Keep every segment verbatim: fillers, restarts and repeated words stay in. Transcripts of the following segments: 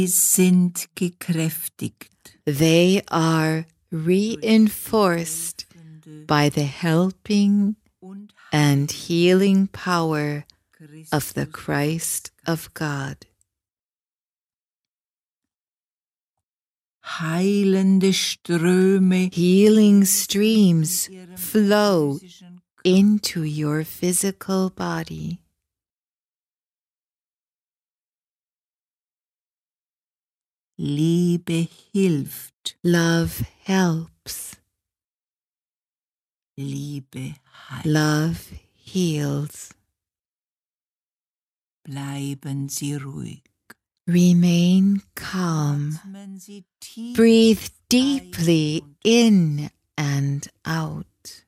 sind gekräftigt. They are reinforced by the helping and healing power of the Christ of God. Heilende Ströme, Healing streams flow into your physical body. Liebe hilft. Love helps. Liebe heilt. Love heals. Bleiben Sie ruhig. Remain calm. Breathe deeply in and out.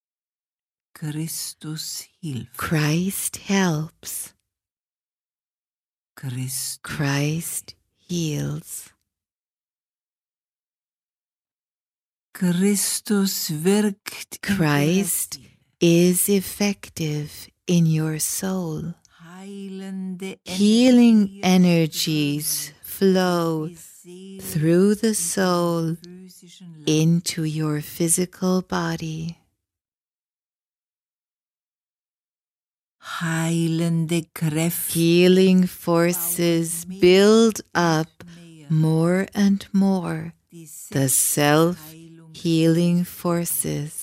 Christus hilft. Christ helps. Christ. Christ heals. Christus wirkt. Christ is effective in your soul. Healing energies flow through the soul into your physical body. Heilende Kräfte. Healing forces build up more and more the self-healing forces.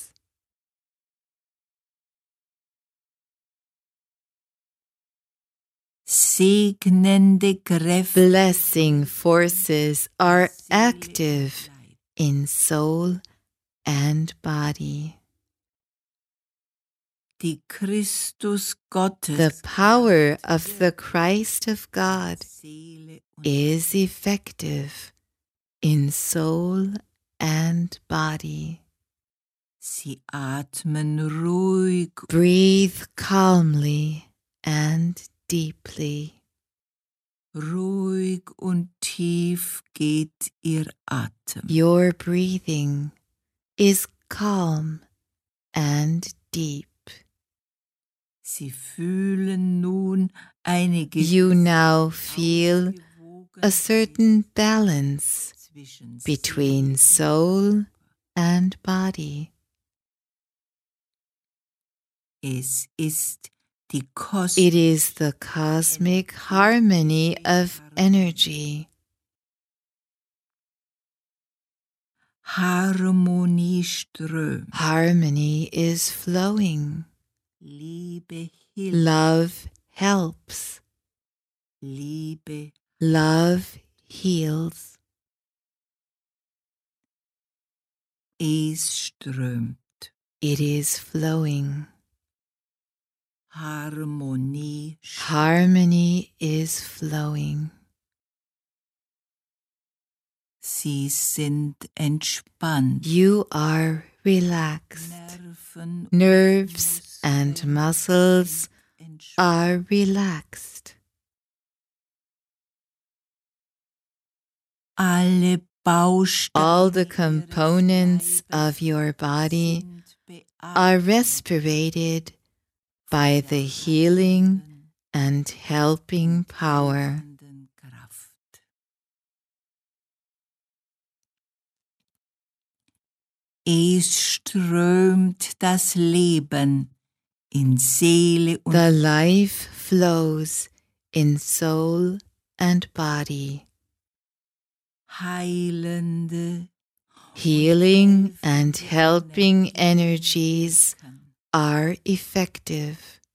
Segnende Kräfte. Blessing forces are active in soul and body. Die Christus Gottes. The power of the Christ of God is effective in soul and body. Sie atmen ruhig. Breathe calmly and deeply. Ruhig und tief geht Ihr Atem. Your breathing is calm and deep. Sie fühlen nun eine You now feel a certain balance between soul and body. Es ist die Kos It is the cosmic harmony of energy. Harmonie strömt. Harmony is flowing. Liebe hilft. Love helps. Liebe. Love heals. Es strömt. It is flowing. Harmonie. Harmony is flowing. Sie sind entspannt. You are relaxed. Nerven Nerves and muscles are relaxed. Alle Bausteine. All the components of your body are respirated by the healing and helping power. Es strömt das Leben in Seele und The life flows in soul and body. heilende, Healing and helping energies are effective.